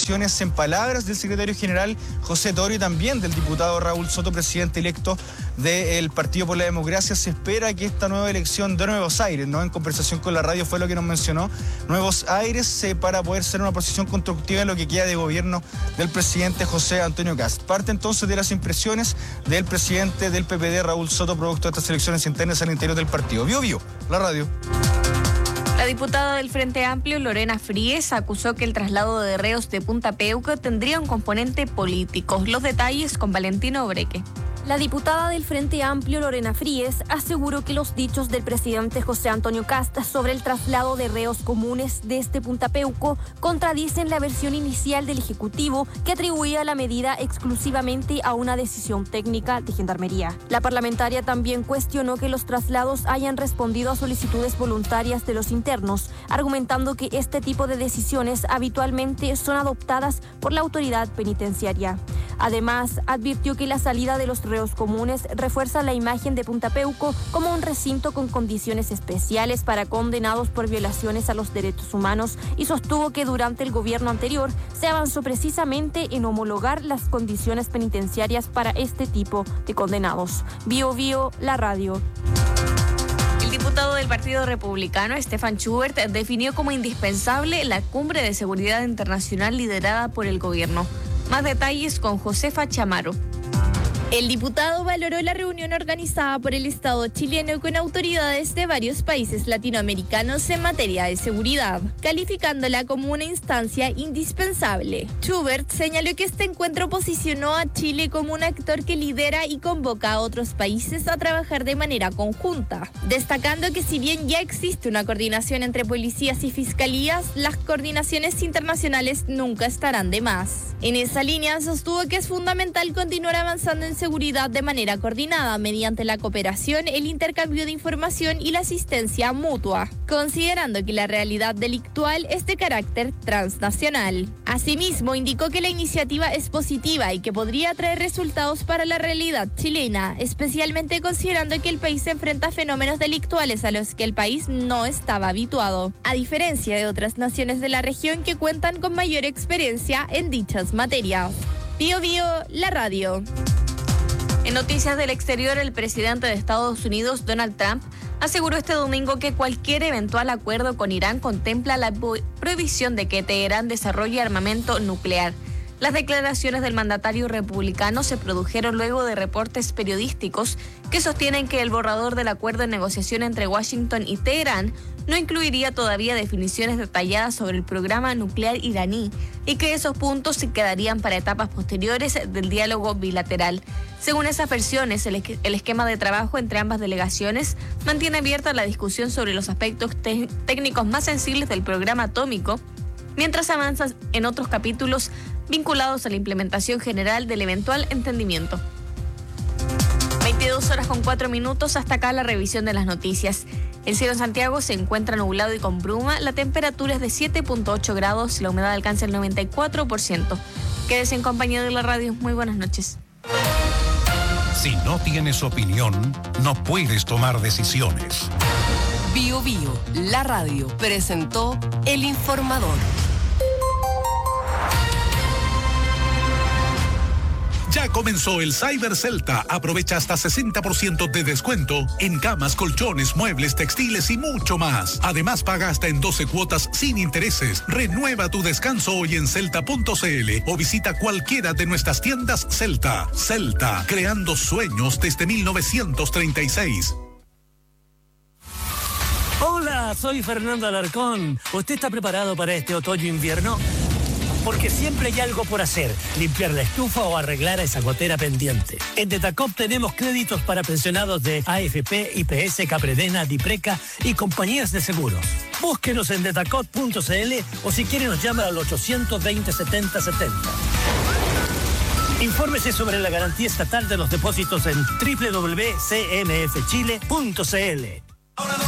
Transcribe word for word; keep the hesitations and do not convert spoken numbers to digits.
elecciones en palabras del secretario general José Toro y también del diputado Raúl Soto, presidente electo del Partido por la Democracia. Se espera que esta nueva elección de nuevos aires, ¿no? En conversación con la radio fue lo que nos mencionó, nuevos aires eh, para poder ser una posición constructiva en lo que queda de gobierno del presidente José Antonio Kast. Parte entonces de las impresiones del presidente del P P D, Raúl Soto, producto de estas elecciones internas al interior del partido. Bio Bio, la radio. La diputada del Frente Amplio, Lorena Fríes, acusó que el traslado de reos de Punta Peuco tendría un componente político. Los detalles con Valentino Obreque. La diputada del Frente Amplio, Lorena Fríes, aseguró que los dichos del presidente José Antonio Kast sobre el traslado de reos comunes desde Punta Peuco contradicen la versión inicial del Ejecutivo que atribuía la medida exclusivamente a una decisión técnica de Gendarmería. La parlamentaria también cuestionó que los traslados hayan respondido a solicitudes voluntarias de los internos, argumentando que este tipo de decisiones habitualmente son adoptadas por la autoridad penitenciaria. Además, advirtió que la salida de los reos comunes refuerza la imagen de Punta Peuco como un recinto con condiciones especiales para condenados por violaciones a los derechos humanos y sostuvo que durante el gobierno anterior se avanzó precisamente en homologar las condiciones penitenciarias para este tipo de condenados. Bio Bio, la radio. El diputado del Partido Republicano, Stefan Schubert, definió como indispensable la cumbre de seguridad internacional liderada por el gobierno. Más detalles con Josefa Chamaro. El diputado valoró la reunión organizada por el Estado chileno con autoridades de varios países latinoamericanos en materia de seguridad, calificándola como una instancia indispensable. Schubert señaló que este encuentro posicionó a Chile como un actor que lidera y convoca a otros países a trabajar de manera conjunta, destacando que si bien ya existe una coordinación entre policías y fiscalías, las coordinaciones internacionales nunca estarán de más. En esa línea sostuvo que es fundamental continuar avanzando en seguridad de manera coordinada mediante la cooperación, el intercambio de información y la asistencia mutua, considerando que la realidad delictual es de carácter transnacional. Asimismo, indicó que la iniciativa es positiva y que podría traer resultados para la realidad chilena, especialmente considerando que el país se enfrenta a fenómenos delictuales a los que el país no estaba habituado, a diferencia de otras naciones de la región que cuentan con mayor experiencia en dichas materias. Bio Bio, la radio. En noticias del exterior, el presidente de Estados Unidos, Donald Trump, aseguró este domingo que cualquier eventual acuerdo con Irán contempla la prohibición de que Teherán desarrolle armamento nuclear. Las declaraciones del mandatario republicano se produjeron luego de reportes periodísticos que sostienen que el borrador del acuerdo de negociación entre Washington y Teherán no incluiría todavía definiciones detalladas sobre el programa nuclear iraní y que esos puntos se quedarían para etapas posteriores del diálogo bilateral. Según esas versiones, el, el esquema de trabajo entre ambas delegaciones mantiene abierta la discusión sobre los aspectos te- técnicos más sensibles del programa atómico, mientras avanza en otros capítulos vinculados a la implementación general del eventual entendimiento. veintidós horas con cuatro minutos, hasta acá la revisión de las noticias. El cielo en Santiago se encuentra nublado y con bruma, la temperatura es de siete punto ocho grados, la humedad alcanza el noventa y cuatro por ciento. Quédese en compañía de la radio, muy buenas noches. Si no tienes opinión, no puedes tomar decisiones. Bio Bio, la radio, presentó El Informador. Ya comenzó el Cyber Celta. Aprovecha hasta sesenta por ciento de descuento en camas, colchones, muebles, textiles y mucho más. Además, paga hasta en doce cuotas sin intereses. Renueva tu descanso hoy en celta punto c l o visita cualquiera de nuestras tiendas Celta. Celta, creando sueños desde mil novecientos treinta y seis. Hola, soy Fernando Alarcón. ¿Usted está preparado para este otoño-invierno? Porque siempre hay algo por hacer, limpiar la estufa o arreglar a esa gotera pendiente. En Detacop tenemos créditos para pensionados de A F P, I P S, Capredena, Dipreca y compañías de seguros. Búsquenos en detacop punto c l o si quiere nos llama al ochocientos veinte setenta setenta. Infórmese sobre la garantía estatal de los depósitos en doble u doble u doble u punto c m f chile punto c l.